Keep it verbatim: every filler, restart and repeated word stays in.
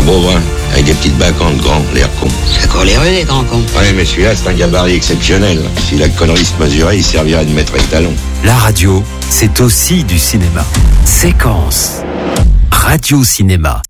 beau brun, avec des petites bacchantes grands, l'air con. C'est encore les rues, les grands cons. Ouais, mais celui-là, c'est un gabarit exceptionnel. Si la connerie se mesurait, il servirait de maître étalon. La radio, c'est aussi du cinéma. Séquence. Radio Cinéma.